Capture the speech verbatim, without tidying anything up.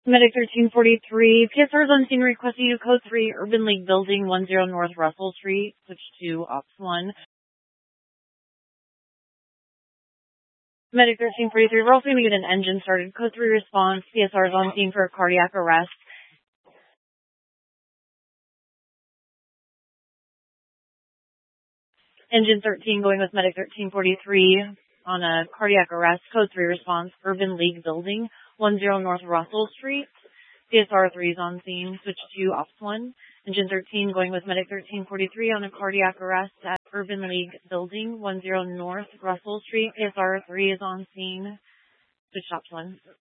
Medic thirteen forty-three, P S R is on scene requesting a code three, Urban League Building, ten North Russell Street, switch to Ops one. Medic thirteen forty-three, we're also going to get an engine started. Code three response, P S R is on scene for a cardiac arrest. Engine thirteen going with Medic thirteen forty-three on a cardiac arrest. Code three response, Urban League Building, ten North Russell Street. P S R three is on scene, switch to Ops one. Engine thirteen going with Medic thirteen forty-three on a cardiac arrest at Urban League Building, ten North Russell Street. P S R three is on scene, switch to Ops one.